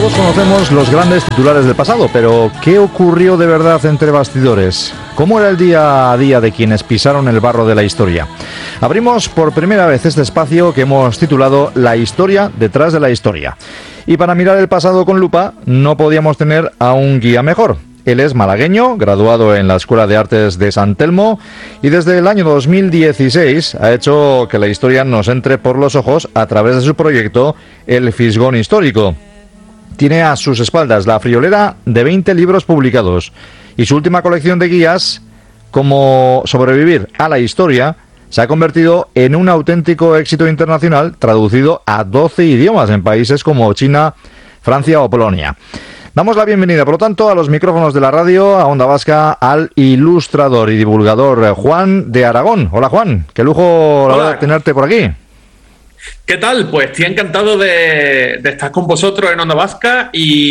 Todos conocemos los grandes titulares del pasado, pero ¿qué ocurrió de verdad entre bastidores? ¿Cómo era el día a día de quienes pisaron el barro de la historia? Abrimos por primera vez este espacio que hemos titulado La historia detrás de la historia. Y para mirar el pasado con lupa, no podíamos tener a un guía mejor. Él es malagueño, graduado en la Escuela de Artes de San Telmo y desde el año 2016 ha hecho que la historia nos entre por los ojos a través de su proyecto El Fisgón Histórico. Tiene a sus espaldas la friolera de 20 libros publicados y su última colección de guías, como Sobrevivir a la Historia, se ha convertido en un auténtico éxito internacional traducido a 12 idiomas en países como China, Francia o Polonia. Damos la bienvenida, por lo tanto, a los micrófonos de la radio, a Onda Vasca, al ilustrador y divulgador Juan de Aragón. Hola, Juan. Qué lujo la verdad tenerte por aquí. ¿Qué tal? Pues estoy encantado de estar con vosotros en Onda Vasca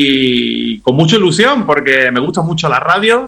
y con mucha ilusión porque me gusta mucho la radio.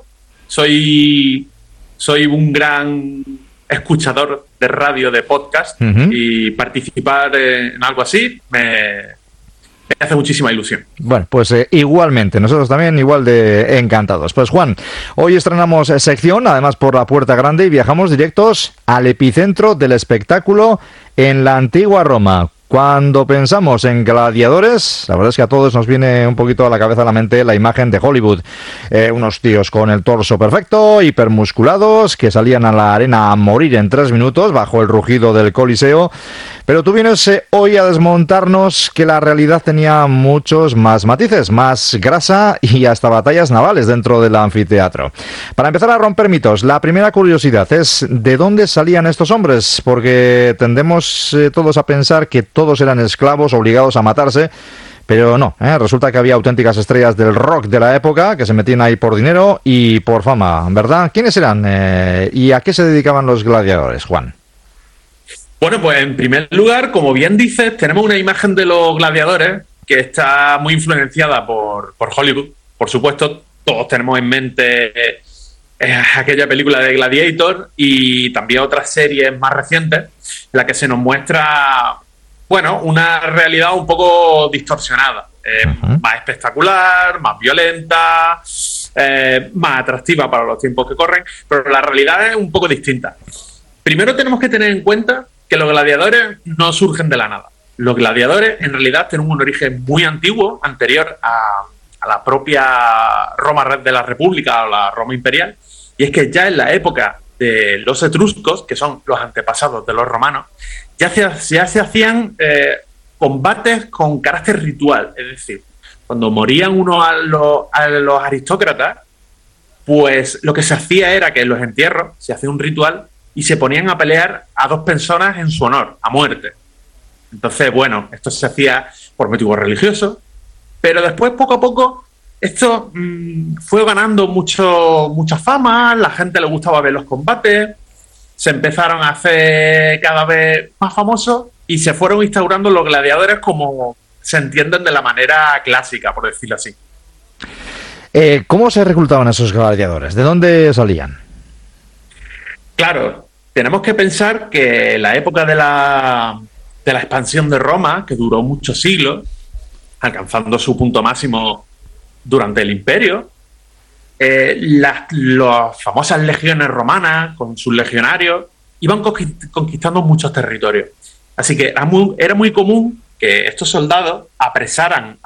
Soy un gran escuchador de radio, de podcast, y participar en algo así me hace muchísima ilusión. Bueno, pues igualmente, nosotros también igual de encantados. Pues Juan, hoy estrenamos sección, además por la puerta grande, y viajamos directos al epicentro del espectáculo en la antigua Roma. Cuando pensamos en gladiadores, la verdad es que a todos nos viene un poquito a la cabeza, a la mente, la imagen de Hollywood. Unos tíos con el torso perfecto, hipermusculados, que salían a la arena a morir en 3 minutos bajo el rugido del Coliseo. Pero tú vienes hoy a desmontarnos que la realidad tenía muchos más matices, más grasa y hasta batallas navales dentro del anfiteatro. Para empezar a romper mitos, la primera curiosidad es ¿de dónde salían estos hombres? Porque tendemos todos a pensar que todos eran esclavos obligados a matarse, pero no, resulta que había auténticas estrellas del rock de la época que se metían ahí por dinero y por fama, ¿verdad? ¿Quiénes eran y a qué se dedicaban los gladiadores, Juan? Bueno, pues en primer lugar, como bien dices, tenemos una imagen de los gladiadores que está muy influenciada por Hollywood. Por supuesto, todos tenemos en mente aquella película de Gladiator y también otras series más recientes en las que se nos muestra, bueno, una realidad un poco distorsionada, más espectacular, más violenta, más atractiva para los tiempos que corren, pero la realidad es un poco distinta. Primero tenemos que tener en cuenta que los gladiadores no surgen de la nada. Los gladiadores en realidad tienen un origen muy antiguo, anterior a la propia Roma de la República o la Roma imperial, y es que ya en la época de los etruscos, que son los antepasados de los romanos, ya se hacían combates con carácter ritual. Es decir, cuando morían a los aristócratas, pues lo que se hacía era que en los entierros se hacía un ritual y se ponían a pelear a 2 personas en su honor, a muerte. Entonces, bueno, esto se hacía por motivos religiosos, pero después, poco a poco, esto fue ganando mucha fama, la gente le gustaba ver los combates, se empezaron a hacer cada vez más famosos y se fueron instaurando los gladiadores como se entienden de la manera clásica, por decirlo así. ¿Cómo se reclutaban esos gladiadores? ¿De dónde salían? Claro, tenemos que pensar que la época de la expansión de Roma, que duró muchos siglos, alcanzando su punto máximo durante el Imperio, las famosas legiones romanas, con sus legionarios, iban conquistando muchos territorios. Así que era muy común que estos soldados apresaran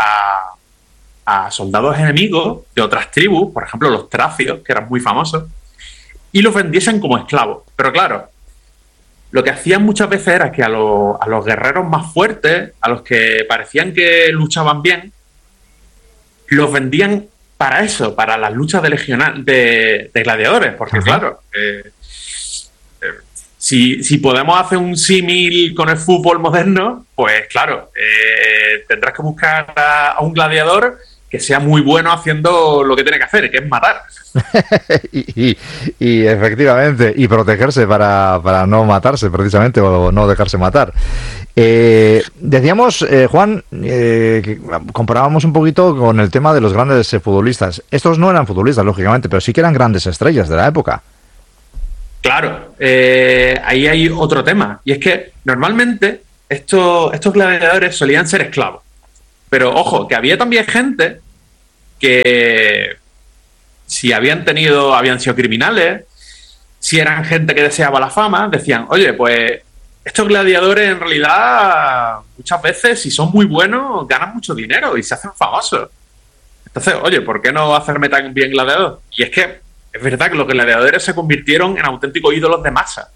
a soldados enemigos de otras tribus, por ejemplo los tracios, que eran muy famosos, y los vendiesen como esclavos. Pero claro, lo que hacían muchas veces era que a los guerreros más fuertes, a los que parecían que luchaban bien, los vendían para eso, para las luchas de gladiadores, porque claro, si podemos hacer un símil con el fútbol moderno, pues claro, tendrás que buscar a un gladiador que sea muy bueno haciendo lo que tiene que hacer, que es matar. y efectivamente, y protegerse para no matarse precisamente, o no dejarse matar. Decíamos, Juan, que comparábamos un poquito con el tema de los grandes futbolistas. Estos no eran futbolistas, lógicamente, pero sí que eran grandes estrellas de la época. Claro, ahí hay otro tema, y es que normalmente estos gladiadores solían ser esclavos. Pero ojo, que había también gente que si habían sido criminales, si eran gente que deseaba la fama, decían, oye, pues estos gladiadores en realidad muchas veces, si son muy buenos, ganan mucho dinero y se hacen famosos. Entonces, oye, ¿por qué no hacerme tan bien gladiador? Y es que es verdad que los gladiadores se convirtieron en auténticos ídolos de masa.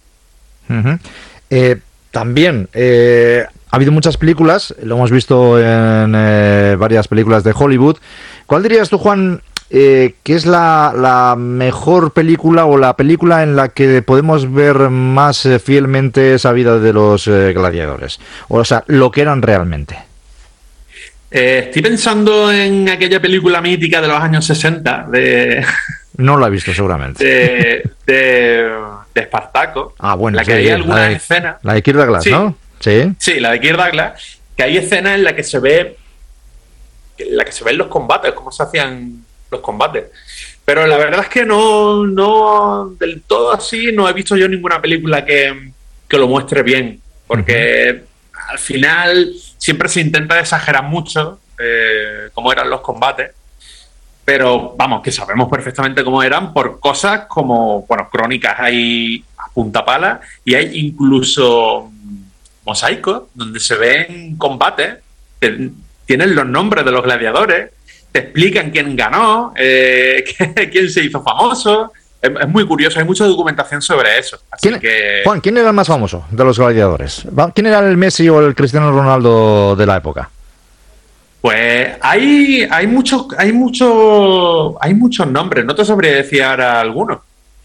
También ha habido muchas películas, lo hemos visto en varias películas de Hollywood. ¿Cuál dirías tú, Juan, que es la mejor película o la película en la que podemos ver más fielmente esa vida de los gladiadores? O sea, lo que eran realmente. Estoy pensando en aquella película mítica de los años 60 de... No la he visto, seguramente. De Espartaco. Ah, bueno, la que hay algunas escenas. La de Kirk Douglas, sí, ¿no? Sí. Sí, la de Kirk Douglas, que hay escenas en la que se ven los combates, cómo se hacían los combates. Pero la verdad es que no del todo así, no he visto yo ninguna película que lo muestre bien, porque al final siempre se intenta exagerar mucho cómo eran los combates, pero vamos, que sabemos perfectamente cómo eran por cosas como, bueno, crónicas hay a punta pala y hay incluso mosaicos donde se ven combates que tienen los nombres de los gladiadores, te explican quién ganó, quién se hizo famoso. Es muy curioso, hay mucha documentación sobre eso. Así Juan, ¿quién era el más famoso de los gladiadores? ¿Quién era el Messi o el Cristiano Ronaldo de la época? Pues hay muchos nombres, no te sabría decir ahora algunos.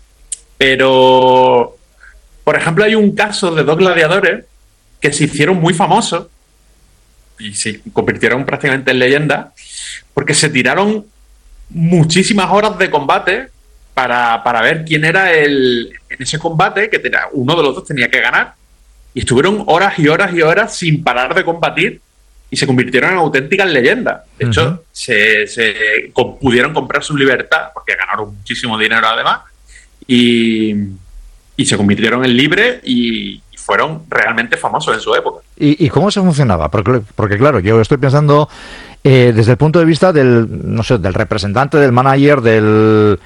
Pero, por ejemplo, hay un caso de dos gladiadores que se hicieron muy famosos y se convirtieron prácticamente en leyenda porque se tiraron muchísimas horas de combate para ver quién era en ese combate, que uno de los dos tenía que ganar, y estuvieron horas y horas y horas sin parar de combatir y se convirtieron en auténticas leyendas. De hecho, pudieron comprar su libertad porque ganaron muchísimo dinero además y se convirtieron en libres y fueron realmente famosos en su época. ¿Y cómo se funcionaba? Porque claro, yo estoy pensando desde el punto de vista del representante, del manager, del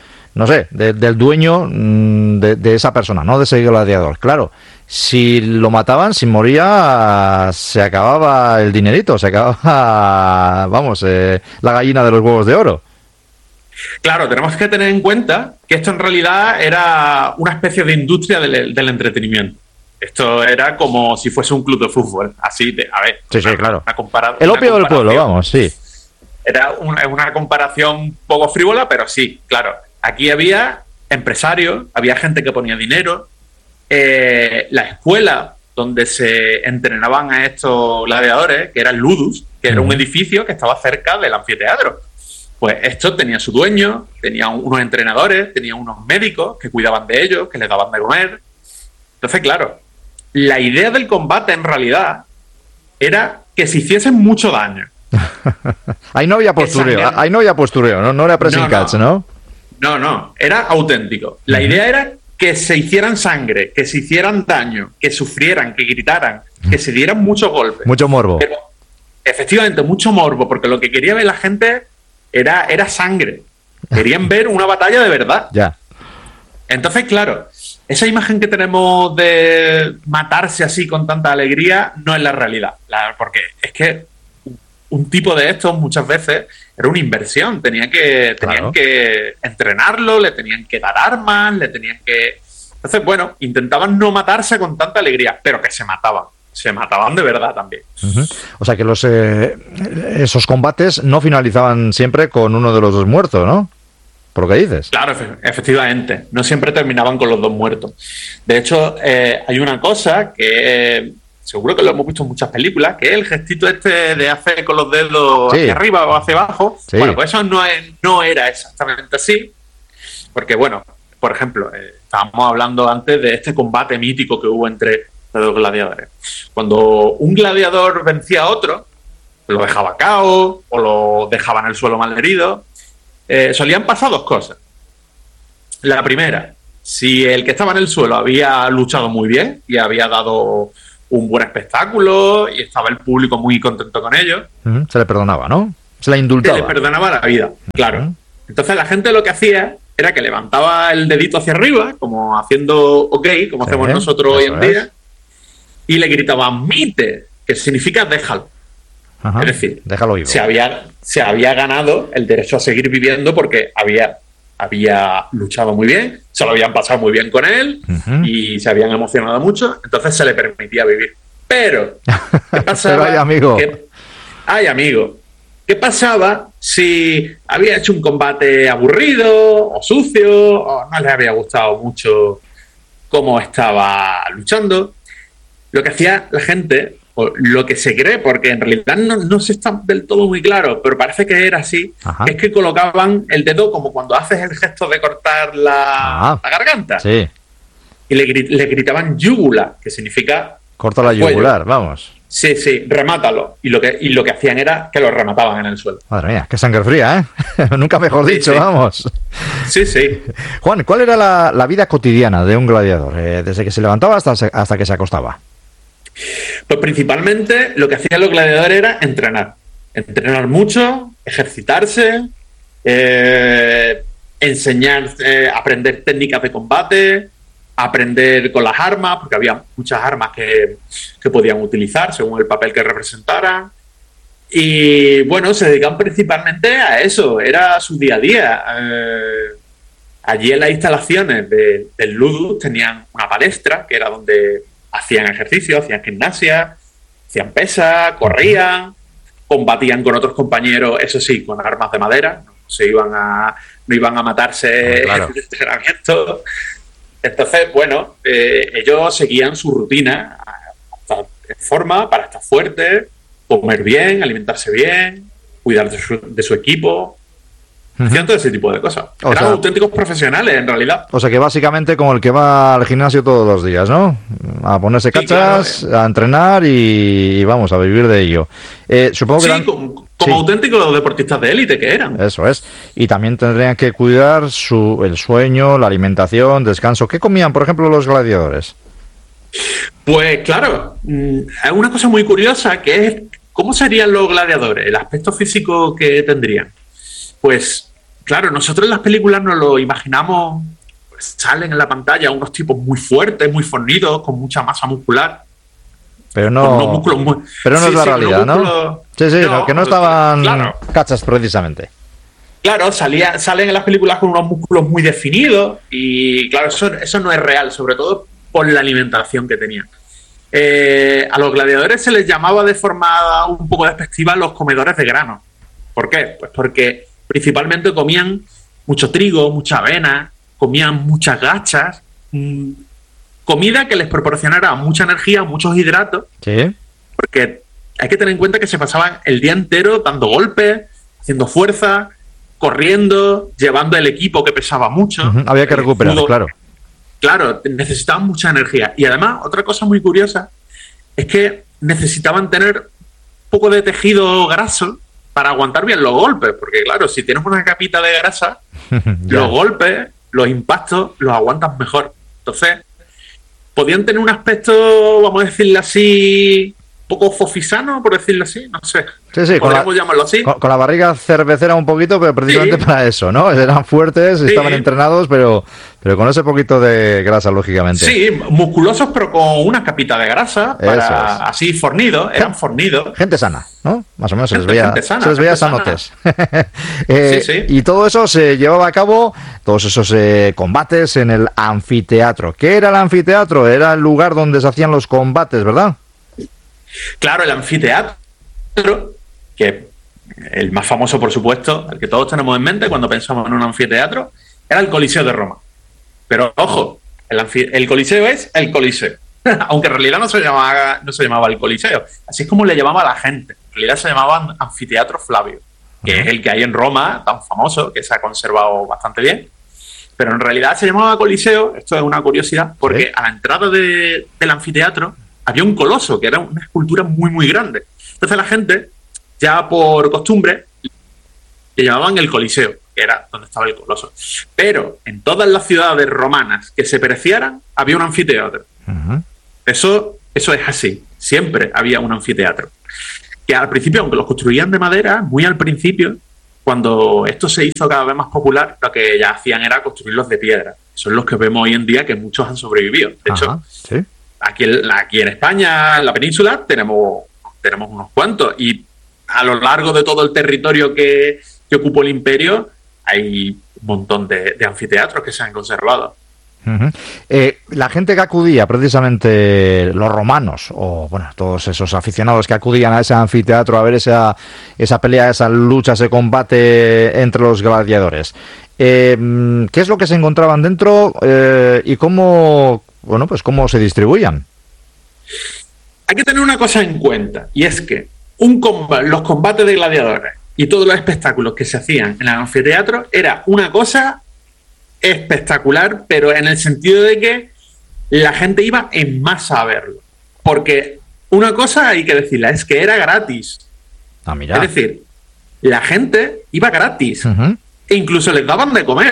dueño de esa persona, ¿no? De ese gladiador. Claro, si lo mataban, si moría, se acababa el dinerito, se acababa, la gallina de los huevos de oro. Claro, tenemos que tener en cuenta que esto en realidad era una especie de industria del entretenimiento. Esto era como si fuese un club de fútbol. Así, claro. El opio del pueblo, sí. Era una comparación poco frívola, pero sí, claro. Aquí había empresarios, había gente que ponía dinero. La escuela donde se entrenaban a estos gladiadores, que era el Ludus, que era un edificio que estaba cerca del anfiteatro. Pues esto tenía su dueño, tenía unos entrenadores, tenía unos médicos que cuidaban de ellos, que les daban de comer. Entonces, claro, la idea del combate en realidad era que se hiciesen mucho daño. Ahí no había postureo, no era pressing catch, ¿no? No, era auténtico. La idea era que se hicieran sangre, que se hicieran daño, que sufrieran, que gritaran, que se dieran muchos golpes. Mucho morbo. Pero, efectivamente, mucho morbo, porque lo que quería ver la gente era sangre. Querían ver una batalla de verdad. Ya. Entonces, claro, esa imagen que tenemos de matarse así con tanta alegría no es la realidad. Porque es que un tipo de estos muchas veces era una inversión. Tenían que entrenarlo, le tenían que dar armas, Entonces, bueno, intentaban no matarse con tanta alegría, pero que se mataban. Se mataban de verdad también. O sea que esos combates no finalizaban siempre con uno de los dos muertos, ¿no? Por lo que dices. Claro, efectivamente. No siempre terminaban con los dos muertos. De hecho, hay una cosa que seguro que lo hemos visto en muchas películas, que es el gestito este de hacer con los dedos hacia arriba o hacia abajo. Sí. Bueno, pues eso no era exactamente así. Porque, bueno, por ejemplo, estábamos hablando antes de este combate mítico que hubo entre los dos gladiadores. Cuando un gladiador vencía a otro, lo dejaba cao o lo dejaba en el suelo malherido, solían pasar dos cosas. La primera, si el que estaba en el suelo había luchado muy bien y había dado un buen espectáculo y estaba el público muy contento con ellos. Se le perdonaba, ¿no? Se la indultaba. Se le perdonaba la vida, claro. Entonces la gente lo que hacía era que levantaba el dedito hacia arriba, como haciendo ok, como hacemos nosotros hoy en día, y le gritaban mite, que significa déjalo. Ajá, es decir, déjalo vivo. Se había ganado el derecho a seguir viviendo porque había luchado muy bien, se lo habían pasado muy bien con él y se habían emocionado mucho, entonces se le permitía vivir. Pero, ¿qué pasaba? Pero hay amigo. ¿Qué pasaba si había hecho un combate aburrido o sucio o no les había gustado mucho cómo estaba luchando? Lo que hacía la gente, o lo que se cree, porque en realidad no se está del todo muy claro, pero parece que era así, es que colocaban el dedo como cuando haces el gesto de cortar la garganta. Sí. Y le gritaban yugula, que significa... Corta la yugular, vamos. Sí, remátalo. Y lo que hacían era que lo remataban en el suelo. Madre mía, qué sangre fría, ¿eh? Nunca mejor dicho, vamos. Sí. Juan, ¿cuál era la vida cotidiana de un gladiador? Desde que se levantaba hasta que se acostaba. Pues principalmente lo que hacían los gladiadores era entrenar. Entrenar mucho, ejercitarse, enseñar, aprender técnicas de combate, aprender con las armas, porque había muchas armas que podían utilizar según el papel que representaran. Y bueno, se dedicaban principalmente a eso, era su día a día. Allí en las instalaciones del Ludus tenían una palestra, que era donde hacían ejercicio, hacían gimnasia, hacían pesa, corrían, combatían con otros compañeros, eso sí, con armas de madera, no iban a matarse en el entrenamiento. Entonces, bueno, ellos seguían su rutina, estar en forma para estar fuertes, comer bien, alimentarse bien, cuidar de su equipo. Hacían todo ese tipo de cosas. Eran auténticos profesionales, en realidad. O sea que básicamente como el que va al gimnasio todos los días, ¿no? A ponerse cachas, a entrenar y vamos, a vivir de ello. Supongo que como auténticos deportistas de élite que eran. Eso es. Y también tendrían que cuidar el sueño, la alimentación, descanso. ¿Qué comían, por ejemplo, los gladiadores? Pues claro, hay una cosa muy curiosa que es cómo serían los gladiadores, el aspecto físico que tendrían. Pues claro, nosotros en las películas nos lo imaginamos, pues salen en la pantalla unos tipos muy fuertes, muy fornidos, con mucha masa muscular. Pero no, pero no es la realidad, ¿no? Sí, que no estaban cachas precisamente. Claro, salen en las películas con unos músculos muy definidos y claro, eso no es real, sobre todo por la alimentación que tenían. A los gladiadores se les llamaba de forma un poco despectiva los comedores de grano. ¿Por qué? Pues porque principalmente comían mucho trigo, mucha avena, comían muchas gachas, comida que les proporcionara mucha energía, muchos hidratos. Sí. Porque hay que tener en cuenta que se pasaban el día entero dando golpes, haciendo fuerza, corriendo, llevando el equipo que pesaba mucho. Había que recuperar, claro. Claro, necesitaban mucha energía. Y además, otra cosa muy curiosa es que necesitaban tener un poco de tejido graso para aguantar bien los golpes. Porque claro, si tienes una capita de grasa, los golpes, los impactos, los aguantas mejor. Entonces, podían tener un aspecto, vamos a decirlo así, poco fofisano, por decirlo así, no sé. Sí, podríamos llamarlo así. Con la barriga cervecera un poquito, pero precisamente para eso, ¿no? Eran fuertes, estaban entrenados, pero con ese poquito de grasa, lógicamente. Sí, musculosos, pero con una capita de grasa, así fornidos, eran fornidos. Gente sana, ¿no? Más o menos se les veía sanotes. Sí. Y todo eso se llevaba a cabo, todos esos combates en el anfiteatro. ¿Qué era el anfiteatro? Era el lugar donde se hacían los combates, ¿verdad? Claro, el anfiteatro, que el más famoso, por supuesto, el que todos tenemos en mente cuando pensamos en un anfiteatro, era el Coliseo de Roma. Pero ojo, el Coliseo es el Coliseo, aunque en realidad no se llamaba el Coliseo, así es como le llamaba a la gente. En realidad se llamaba Anfiteatro Flavio, que es el que hay en Roma, tan famoso, que se ha conservado bastante bien. Pero en realidad se llamaba Coliseo, esto es una curiosidad, porque a la entrada del anfiteatro había un coloso, que era una escultura muy, muy grande. Entonces la gente, ya por costumbre, le llamaban el Coliseo, que era donde estaba el coloso. Pero en todas las ciudades romanas que se preciaran, había un anfiteatro. Eso eso es así. Siempre había un anfiteatro. Que al principio, aunque los construían de madera, muy al principio, cuando esto se hizo cada vez más popular, lo que ya hacían era construirlos de piedra. Son los que vemos hoy en día, que muchos han sobrevivido. De hecho, ¿sí? aquí en España, en la península, tenemos unos cuantos. Y a lo largo de todo el territorio que ocupó el imperio, hay un montón de anfiteatros que se han conservado. La gente que acudía, precisamente los romanos, o bueno, todos esos aficionados que acudían a ese anfiteatro a ver esa pelea, esa lucha, ese combate entre los gladiadores, ¿qué es lo que se encontraban dentro y cómo se distribuían? Hay que tener una cosa en cuenta, y es que los combates de gladiadores y todos los espectáculos que se hacían en el anfiteatro era una cosa espectacular, pero en el sentido de que la gente iba en masa a verlo. Porque una cosa hay que decirla, es que era gratis. Mira. Es decir, la gente iba gratis. E incluso les daban de comer.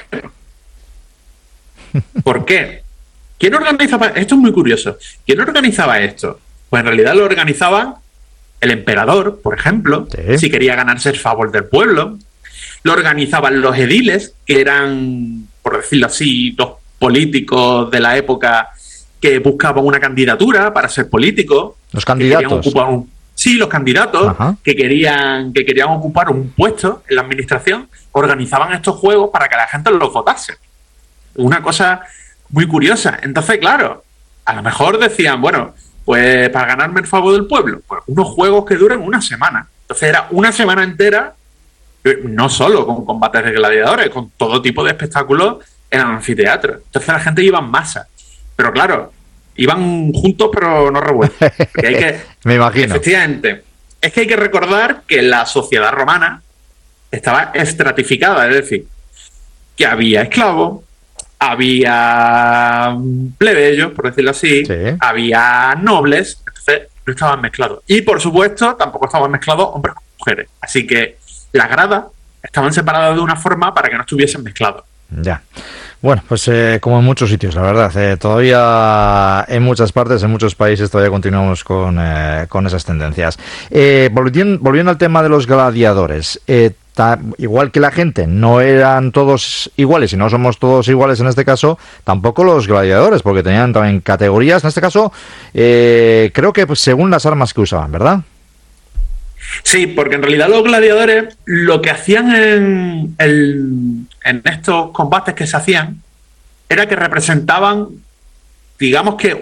¿Por qué? ¿Quién organizaba? Esto es muy curioso. ¿Quién organizaba esto? Pues en realidad lo organizaban el emperador, por ejemplo, si quería ganarse el favor del pueblo. Lo organizaban los ediles, que eran, por decirlo así, los políticos de la época que buscaban una candidatura para ser políticos. Los candidatos. Los candidatos que querían ocupar un puesto en la administración, organizaban estos juegos para que la gente los votase. Una cosa muy curiosa. Entonces, claro, a lo mejor decían, bueno, pues para ganarme el favor del pueblo, pues unos juegos que duren una semana. Entonces era una semana entera, no solo con combates de gladiadores, con todo tipo de espectáculos en el anfiteatro. Entonces la gente iba en masa. Pero claro, iban juntos pero no revueltos. Porque hay que, me imagino. Efectivamente. Es que hay que recordar que la sociedad romana estaba estratificada, es decir, que había esclavos, había plebeyos, por decirlo así, había nobles, entonces no estaban mezclados. Y por supuesto, tampoco estaban mezclados hombres con mujeres. Así que las gradas estaban separadas de una forma para que no estuviesen mezclados. Ya. Bueno, pues como en muchos sitios, la verdad, todavía en muchas partes, en muchos países todavía continuamos con esas tendencias. Volviendo al tema de los gladiadores, igual que la gente no eran todos iguales y no somos todos iguales en este caso, tampoco los gladiadores, porque tenían también categorías, en este caso creo que según las armas que usaban, ¿verdad? Sí, porque en realidad los gladiadores lo que hacían en estos combates que se hacían era que representaban, digamos que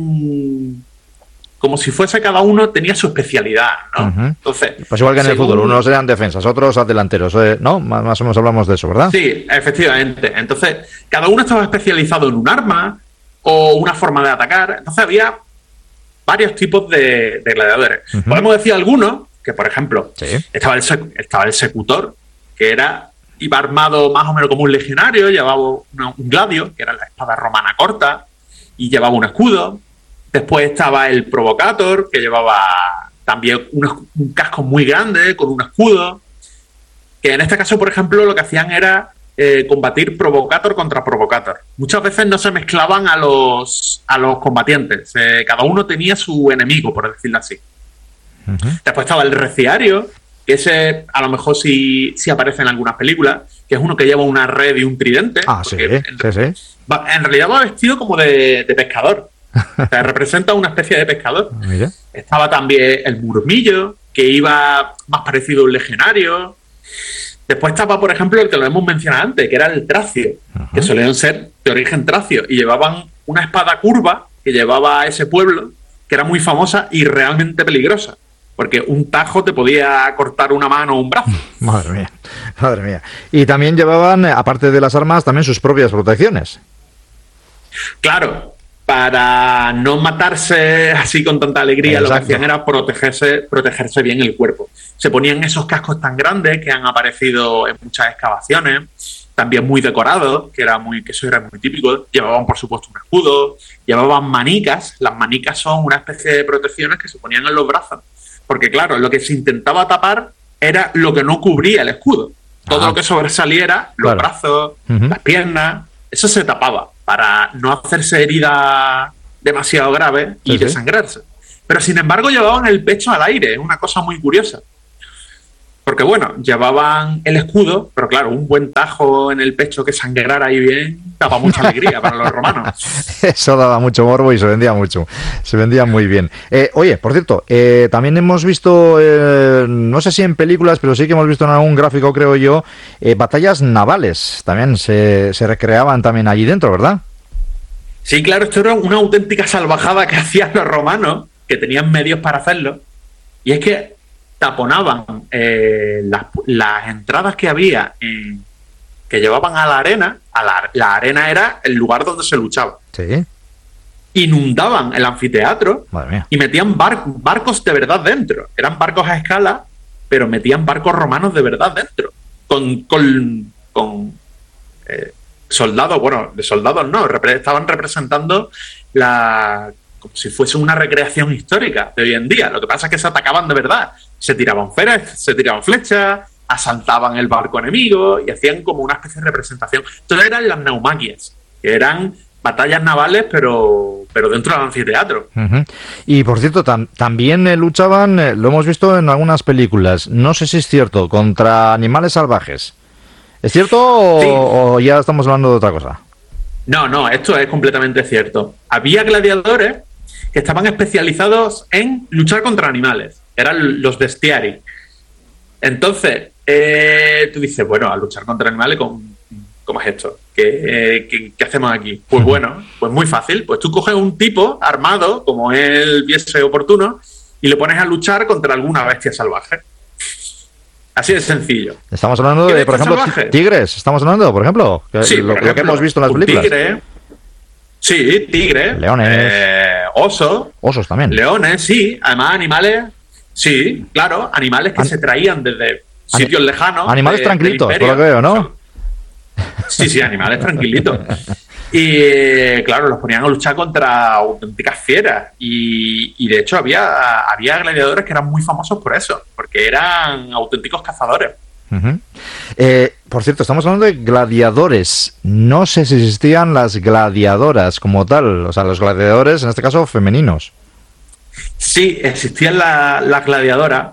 como si fuese cada uno tenía su especialidad, ¿no? Entonces, pues igual que en el fútbol, unos eran defensas, otros delanteros, ¿no? Más o menos hablamos de eso, ¿verdad? Sí, efectivamente. Entonces, cada uno estaba especializado en un arma o una forma de atacar. Entonces había varios tipos de gladiadores. Podemos decir algunos, que por ejemplo, estaba el secutor, que iba armado más o menos como un legionario, llevaba un gladio, que era la espada romana corta, y llevaba un escudo. Después estaba el provocator, que llevaba también un casco muy grande, con un escudo, que en este caso, por ejemplo, lo que hacían era combatir provocator contra provocator. Muchas veces no se mezclaban a los combatientes, cada uno tenía su enemigo, por decirlo así. Después estaba el reciario, que ese a lo mejor sí aparece en algunas películas, que es uno que lleva una red y un tridente. En realidad va vestido como de pescador. O sea, representa una especie de pescador. Mira. Estaba también el murmillo, que iba más parecido a un legionario. Después estaba, por ejemplo, el que lo hemos mencionado antes, que era el tracio, que solían ser de origen tracio, y llevaban una espada curva que llevaba a ese pueblo, que era muy famosa y realmente peligrosa, porque un tajo te podía cortar una mano o un brazo. Madre mía. Y también llevaban, aparte de las armas, también sus propias protecciones. Claro, para no matarse así con tanta alegría. Exacto. Lo que hacían era protegerse bien el cuerpo. Se ponían esos cascos tan grandes que han aparecido en muchas excavaciones, también muy decorados, que eso era muy típico. Llevaban, por supuesto, un escudo, llevaban manicas. Las manicas son una especie de protecciones que se ponían en los brazos, porque claro, lo que se intentaba tapar era lo que no cubría el escudo. Todo lo que sobresaliera, los brazos, las piernas, eso se tapaba para no hacerse heridas demasiado graves y desangrarse. pero sin embargo llevaban el pecho al aire, es una cosa muy curiosa. Porque bueno, llevaban el escudo, pero claro, un buen tajo en el pecho que sangrara ahí bien daba mucha alegría para los romanos. Eso daba mucho morbo y se vendía mucho, se vendía muy bien. Oye, por cierto, también hemos visto, no sé si en películas, pero sí que hemos visto en algún gráfico, creo yo, batallas navales, también se recreaban también allí dentro, ¿verdad? Sí, claro, esto era una auténtica salvajada que hacían los romanos, que tenían medios para hacerlo, y es que taponaban las entradas que había que llevaban a la arena. La arena era el lugar donde se luchaba. Sí. Inundaban el anfiteatro. Madre mía. Y metían barcos de verdad dentro. Eran barcos a escala, pero metían barcos romanos de verdad dentro. Con soldados, bueno, de soldados no, estaban representando como si fuese una recreación histórica de hoy en día. Lo que pasa es que se atacaban de verdad. Se tiraban flechas, asaltaban el barco enemigo y hacían como una especie de representación. Entonces eran las naumaquias, que eran batallas navales, pero dentro del anfiteatro. Uh-huh. Y por cierto, también luchaban, lo hemos visto en algunas películas, no sé si es cierto, contra animales salvajes. ¿Es cierto o ya estamos hablando de otra cosa? No, esto es completamente cierto. Había gladiadores que estaban especializados en luchar contra animales. Eran los bestiari. Entonces, tú dices, bueno, a luchar contra animales, ¿cómo es esto? ¿Qué hacemos aquí? Pues bueno, pues muy fácil. Pues tú coges un tipo armado, como él viese oportuno, y le pones a luchar contra alguna bestia salvaje. Así de sencillo. Estamos hablando de, por ejemplo, tigres. Estamos hablando, por ejemplo, lo que hemos visto en las películas. Tigre. Sí, tigre. Leones. Osos también. Leones, sí. Además, animales. Sí, claro. Animales que se traían desde sitios lejanos. Animales tranquilitos, por lo que veo, ¿no? Sí, animales tranquilitos. Y claro, los ponían a luchar contra auténticas fieras. Y de hecho había gladiadores que eran muy famosos por eso, porque eran auténticos cazadores. Uh-huh. Por cierto, estamos hablando de gladiadores. No sé si existían las gladiadoras como tal, o sea, los gladiadores, en este caso, femeninos. Sí, existían las gladiadoras,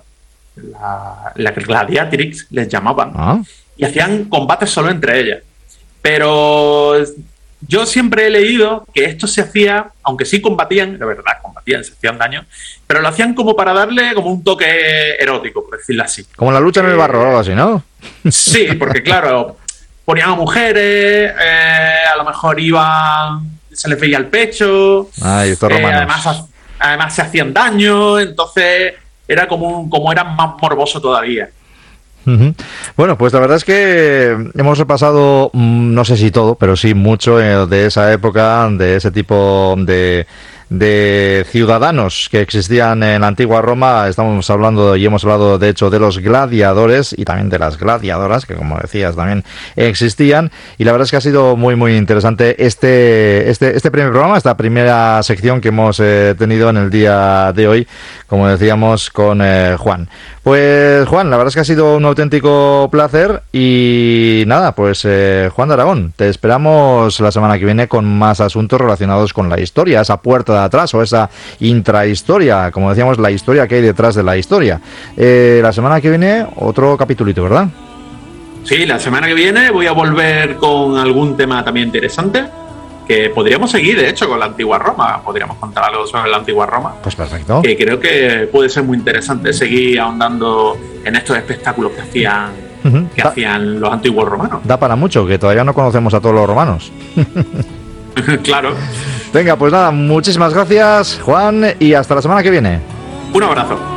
la gladiatrix les llamaban, y hacían combates solo entre ellas. Pero yo siempre he leído que esto se hacía, aunque sí combatían, de verdad combatían, se hacían daño, pero lo hacían como para darle como un toque erótico, por decirlo así. Como la lucha en el barro o algo así, ¿no? Sí, porque claro, ponían a mujeres, a lo mejor se les veía el pecho, además se hacían daño, entonces era como eran más morboso todavía. Uh-huh. Bueno, pues la verdad es que hemos repasado, no sé si todo, pero sí mucho de esa época, de ese tipo de ciudadanos que existían en la antigua Roma. Estamos hablando y hemos hablado de hecho de los gladiadores y también de las gladiadoras, que como decías también existían, y la verdad es que ha sido muy muy interesante este primer programa, esta primera sección que hemos tenido en el día de hoy, como decíamos, con Juan. Pues Juan, la verdad es que ha sido un auténtico placer y nada, pues Juan de Aragón, te esperamos la semana que viene con más asuntos relacionados con la historia, esa puerta de atrás o esa intrahistoria, como decíamos, la historia que hay detrás de la historia. La semana que viene otro capitulito, ¿verdad? Sí, la semana que viene voy a volver con algún tema también interesante, que podríamos seguir, de hecho, con la antigua Roma. Podríamos contar algo sobre la antigua Roma. Pues perfecto. Que creo que puede ser muy interesante seguir ahondando en estos espectáculos que hacían, hacían los antiguos romanos. Da para mucho, que todavía no conocemos a todos los romanos. Claro. Venga, pues nada, muchísimas gracias, Juan, y hasta la semana que viene. Un abrazo.